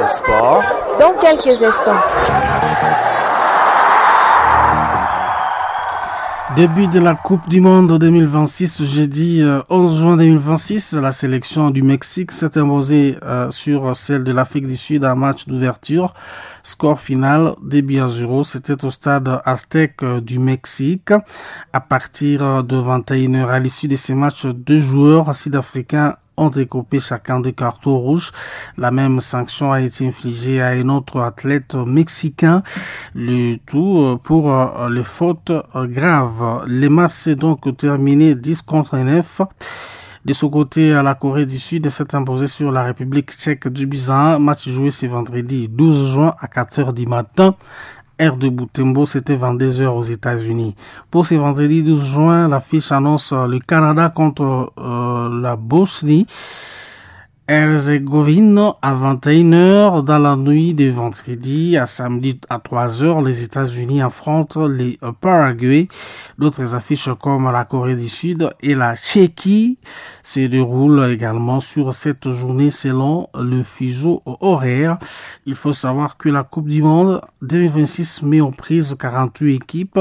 sport dans quelques instants. Début de la Coupe du Monde 2026, jeudi 11 juin 2026, la sélection du Mexique s'est imposée sur celle de l'Afrique du Sud en match d'ouverture. Score final, 2-0, c'était au stade Aztec du Mexique. À partir de 21h, à l'issue de ces matchs, 2 joueurs sud-africains ont écopé chacun de cartons rouges. La même sanction a été infligée à un autre athlète mexicain. Le tout pour les fautes graves. Les matchs s'est donc terminé 10-9. De ce côté, la Corée du Sud s'est imposée sur la République tchèque du Bizan. Match joué ce vendredi 12 juin à 4h du matin. Heure de Butembo, c'était 22h aux États-Unis. Pour ce vendredi 12 juin, l'affiche annonce le Canada contre la Bosnie. Herzégovine à 21h. Dans la nuit de vendredi à samedi à 3h, les États-Unis affrontent les Paraguay. D'autres affiches comme la Corée du Sud et la Tchéquie se déroulent également sur cette journée selon le fuseau horaire. Il faut savoir que la Coupe du Monde 2026 met aux prises 48 équipes.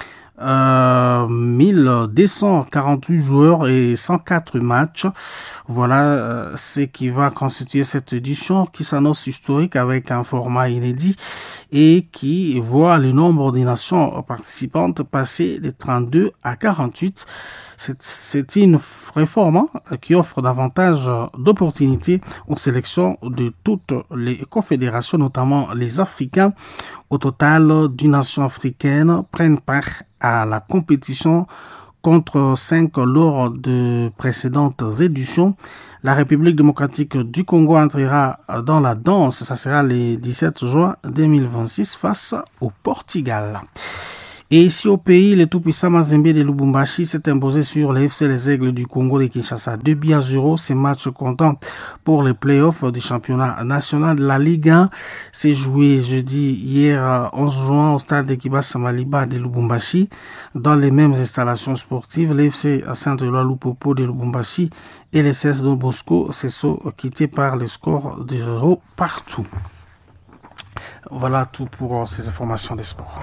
1248 joueurs et 104 matchs. Voilà ce qui va constituer cette édition qui s'annonce historique avec un format inédit et qui voit le nombre des nations participantes passer de 32 à 48. C'est une réforme qui offre davantage d'opportunités aux sélections de toutes les confédérations, notamment les Africains. Au total, 10 nations africaines prennent part à la compétition contre 5 lors de précédentes éditions. La République démocratique du Congo entrera dans la danse. Ça sera le 17 juin 2026 face au Portugal. Et ici au pays, le tout-puissant Mazembe de Lubumbashi s'est imposé sur les FC Les Aigles du Congo de Kinshasa 2-0. Ces matchs comptant pour les playoffs du championnat national de la Ligue 1 s'est joué hier 11 juin au stade de Kibasa Maliba de Lubumbashi. Dans les mêmes installations sportives, les FC Saint-Éloi Lupopo de Lubumbashi et les CS Don Bosco se sont quittés par le score de 0 partout. Voilà tout pour ces informations des sports.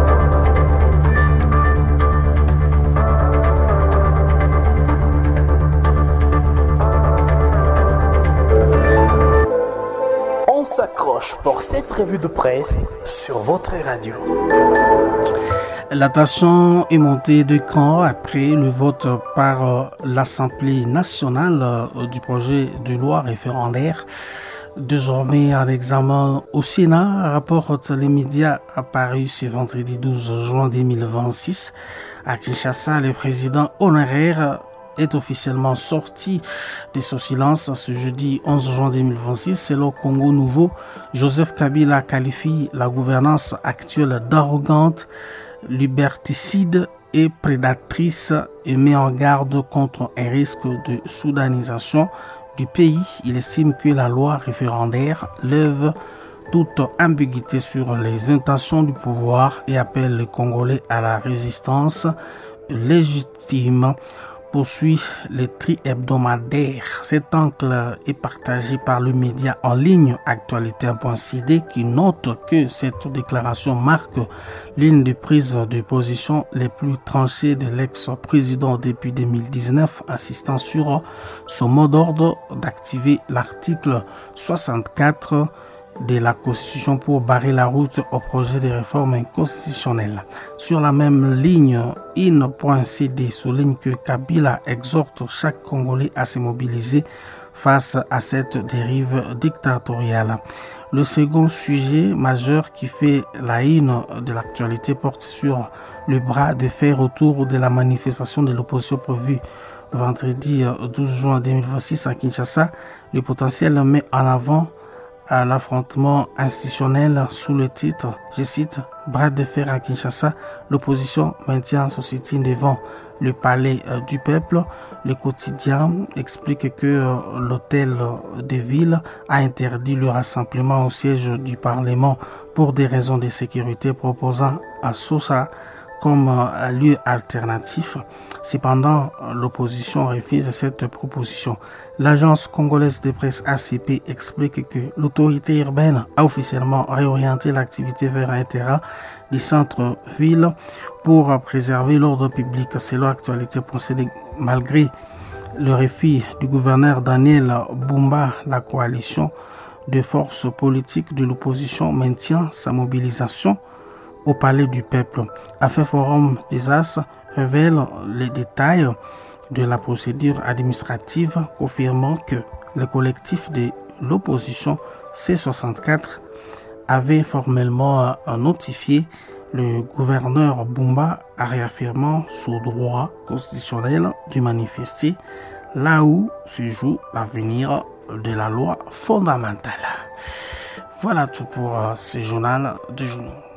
On s'accroche pour cette revue de presse sur votre radio. La tension est montée de cran après le vote par l'Assemblée nationale du projet de loi référendaire. Désormais en examen au Sénat, rapportent les médias apparus ce vendredi 12 juin 2026. À Kinshasa, le président honoraire est officiellement sorti de son silence ce jeudi 11 juin 2026. Selon Congo Nouveau, Joseph Kabila qualifie la gouvernance actuelle d'arrogante, liberticide et prédatrice et met en garde contre un risque de soudanisation du pays. Il estime que la loi référendaire lève toute ambiguïté sur les intentions du pouvoir et appelle les Congolais à la résistance légitime. Poursuit le tri hebdomadaire. Cet angle est partagé par le média en ligne Actualité.cd qui note que cette déclaration marque l'une des prises de position les plus tranchées de l'ex-président depuis 2019, insistant sur son mot d'ordre d'activer l'article 64 de la Constitution pour barrer la route au projet de réforme constitutionnelle. Sur la même ligne, IN.cd souligne que Kabila exhorte chaque Congolais à se mobiliser face à cette dérive dictatoriale. Le second sujet majeur qui fait la une de l'actualité porte sur le bras de fer autour de la manifestation de l'opposition prévue vendredi 12 juin 2026 à Kinshasa. Le potentiel met en avant à l'affrontement institutionnel sous le titre, je cite, bras de fer à Kinshasa, l'opposition maintient son sit-in devant le palais du peuple. Le quotidien explique que l'hôtel de ville a interdit le rassemblement au siège du Parlement pour des raisons de sécurité, proposant à Sosa comme lieu alternatif. Cependant, l'opposition refuse cette proposition. L'agence congolaise de presse ACP explique que l'autorité urbaine a officiellement réorienté l'activité vers un terrain du centre-ville pour préserver l'ordre public. Selon Actualité.cd, malgré le refus du gouverneur Daniel Bumba, la coalition de forces politiques de l'opposition maintient sa mobilisation au Palais du Peuple. Affaire Forum des As révèle les détails de la procédure administrative, confirmant que le collectif de l'opposition C64 avait formellement notifié le gouverneur Bumba, réaffirmant son droit constitutionnel de manifester là où se joue l'avenir de la loi fondamentale. Voilà tout pour ce journal de journaux.